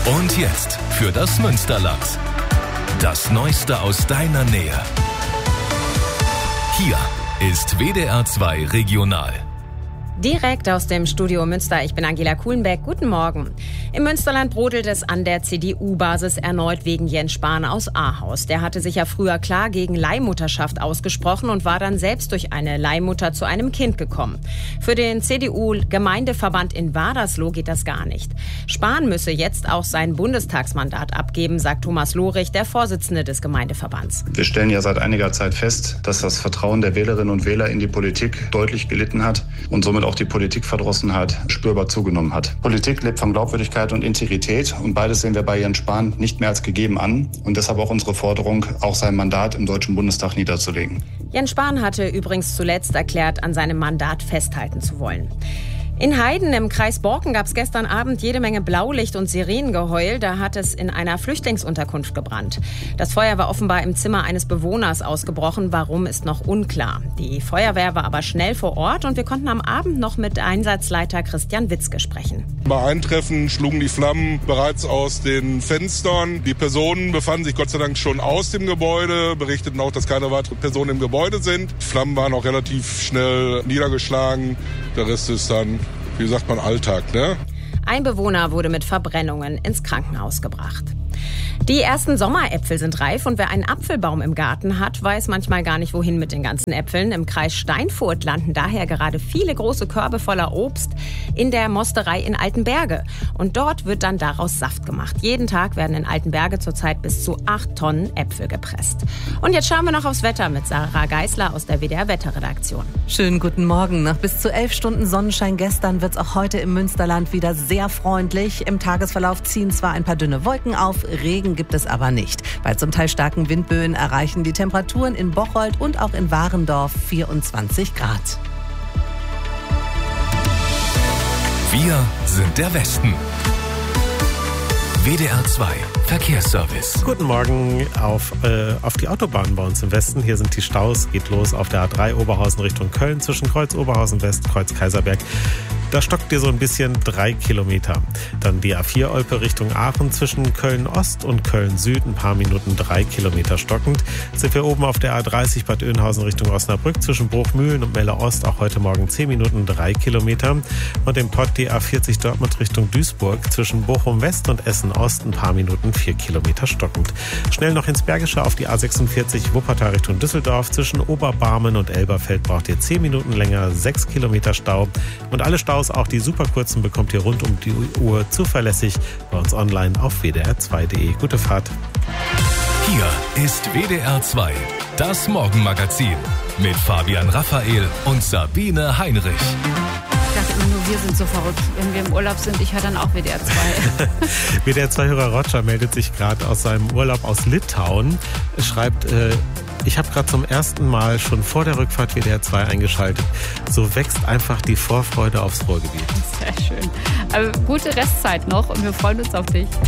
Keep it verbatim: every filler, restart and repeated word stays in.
Und jetzt für das Münsterland. Das Neueste aus deiner Nähe. Hier ist W D R zwei Regional. Direkt aus dem Studio Münster, ich bin Angela Kuhlenbeck. Guten Morgen. Im Münsterland brodelt es an der C D U-Basis erneut wegen Jens Spahn aus Ahaus. Der hatte sich ja früher klar gegen Leihmutterschaft ausgesprochen und war dann selbst durch eine Leihmutter zu einem Kind gekommen. Für den C D U-Gemeindeverband in Wadersloh geht das gar nicht. Spahn müsse jetzt auch sein Bundestagsmandat abgeben, sagt Thomas Lohrig, der Vorsitzende des Gemeindeverbands. Wir stellen ja seit einiger Zeit fest, dass das Vertrauen der Wählerinnen und Wähler in die Politik deutlich gelitten hat und somit auch die Politikverdrossenheit spürbar zugenommen hat. Politik lebt von Glaubwürdigkeit und Integrität und beides sehen wir bei Jens Spahn nicht mehr als gegeben an und deshalb auch unsere Forderung, auch sein Mandat im Deutschen Bundestag niederzulegen. Jens Spahn hatte übrigens zuletzt erklärt, an seinem Mandat festhalten zu wollen. In Heiden im Kreis Borken gab es gestern Abend jede Menge Blaulicht und Sirenengeheul. Da hat es in einer Flüchtlingsunterkunft gebrannt. Das Feuer war offenbar im Zimmer eines Bewohners ausgebrochen. Warum, ist noch unklar. Die Feuerwehr war aber schnell vor Ort und wir konnten am Abend noch mit Einsatzleiter Christian Witzke sprechen. Bei Eintreffen schlugen die Flammen bereits aus den Fenstern. Die Personen befanden sich Gott sei Dank schon aus dem Gebäude, berichteten auch, dass keine weiteren Personen im Gebäude sind. Die Flammen waren auch relativ schnell niedergeschlagen. Der Rest ist dann, wie sagt man, Alltag, ne? Ein Bewohner wurde mit Verbrennungen ins Krankenhaus gebracht. Die ersten Sommeräpfel sind reif und wer einen Apfelbaum im Garten hat, weiß manchmal gar nicht, wohin mit den ganzen Äpfeln. Im Kreis Steinfurt landen daher gerade viele große Körbe voller Obst in der Mosterei in Altenberge. Und dort wird dann daraus Saft gemacht. Jeden Tag werden in Altenberge zurzeit bis zu acht Tonnen Äpfel gepresst. Und jetzt schauen wir noch aufs Wetter mit Sarah Geisler aus der W D R-Wetterredaktion. Schönen guten Morgen. Nach bis zu elf Stunden Sonnenschein gestern wird es auch heute im Münsterland wieder sehr freundlich. Im Tagesverlauf ziehen zwar ein paar dünne Wolken auf, Regen gibt es aber nicht. Bei zum Teil starken Windböen erreichen die Temperaturen in Bocholt und auch in Warendorf vierundzwanzig Grad. Wir sind der Westen. W D R zwei Verkehrsservice. Guten Morgen auf, äh, auf die Autobahn bei uns im Westen. Hier sind die Staus. Geht los auf der A drei Oberhausen Richtung Köln zwischen Kreuz Oberhausen West, Kreuz Kaiserberg. Da stockt ihr so ein bisschen drei Kilometer. Dann die A vier Olpe Richtung Aachen zwischen Köln Ost und Köln Süd ein paar Minuten drei Kilometer stockend. Sind wir oben auf der A dreißig Bad Oeynhausen Richtung Osnabrück zwischen Bruchmühlen und Melle Ost auch heute Morgen zehn Minuten drei Kilometer. Und im Pott die A vierzig Dortmund Richtung Duisburg zwischen Bochum West und Essen Ost ein paar Minuten vier Kilometer stockend. Schnell noch ins Bergische auf die A sechsundvierzig Wuppertal Richtung Düsseldorf zwischen Oberbarmen und Elberfeld braucht ihr zehn Minuten länger, sechs Kilometer Stau. Und alle Staus, auch die superkurzen, bekommt ihr rund um die Uhr zuverlässig bei uns online auf w d r zwei punkt d e. Gute Fahrt. Hier ist W D R zwei, das Morgenmagazin mit Fabian Raphael und Sabine Heinrich. Ich dachte immer nur, wir sind so verrückt. Wenn wir im Urlaub sind, ich höre dann auch W D R zwei. W D R zwei-Hörer Roger meldet sich gerade aus seinem Urlaub aus Litauen. Er schreibt, äh, ich habe gerade zum ersten Mal schon vor der Rückfahrt W D R zwei eingeschaltet. So wächst einfach die Vorfreude aufs Ruhrgebiet. Sehr schön. Also gute Restzeit noch und wir freuen uns auf dich.